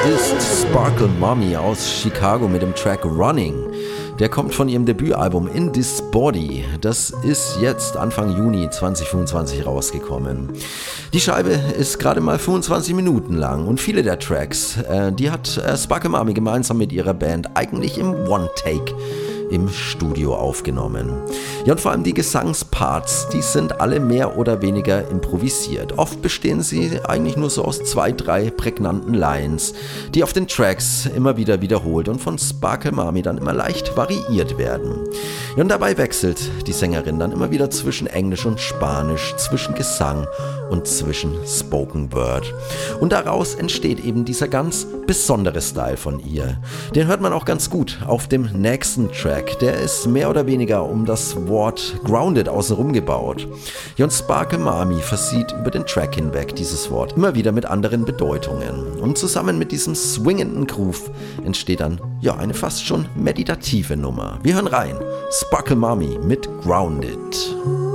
ist Sparkle Mommy aus Chicago mit dem Track Running. Der kommt von ihrem Debütalbum In This Body. Das ist jetzt Anfang Juni 2025 rausgekommen. Die Scheibe ist gerade mal 25 Minuten lang und viele der Tracks, die hat Sparkle Mommy gemeinsam mit ihrer Band eigentlich im One-Take im Studio aufgenommen. Ja, und vor allem die Gesangsparts, die sind alle mehr oder weniger improvisiert. Oft bestehen sie eigentlich nur so aus 2, 3 prägnanten Lines, die auf den Tracks immer wieder wiederholt und von Sparkle Mommy dann immer leicht variiert werden. Ja, und dabei wechselt die Sängerin dann immer wieder zwischen Englisch und Spanisch, zwischen Gesang und zwischen Spoken Word. Und daraus entsteht eben dieser ganz besondere Style von ihr. Den hört man auch ganz gut auf dem nächsten Track. Der ist mehr oder weniger um das Wort Grounded außenrum gebaut. Ja, und Sparkle Mommy versieht über den Track hinweg dieses Wort immer wieder mit anderen Bedeutungen. Und zusammen mit diesem swingenden Groove entsteht dann ja eine fast schon meditative Nummer. Wir hören rein. Sparkle Mommy mit Grounded.